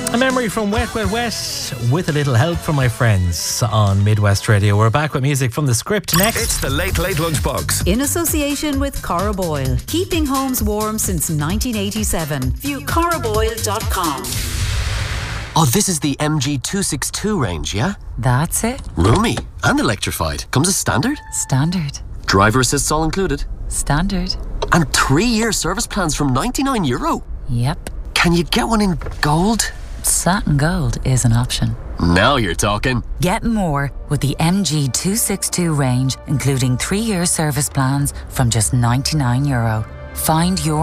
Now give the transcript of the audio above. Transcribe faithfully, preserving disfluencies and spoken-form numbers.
A memory from Wet, Wet, Wet with a little help from my friends on Midwest Radio. We're back with music from the script next. It's the Late Late Lunchbox. In association with Cora Boyle. Keeping homes warm since nineteen eighty-seven. View cora boyle dot com. Oh, this is the M G two sixty-two range, yeah? That's it. Roomy and electrified. Comes as standard? Standard. Driver assists all included? Standard. And three-year service plans from ninety-nine euro? Yep. Can you get one in gold? Satin gold is an option. Now you're talking. Get more with the M G two sixty-two range, including three-year service plans from just ninety-nine euro. Find your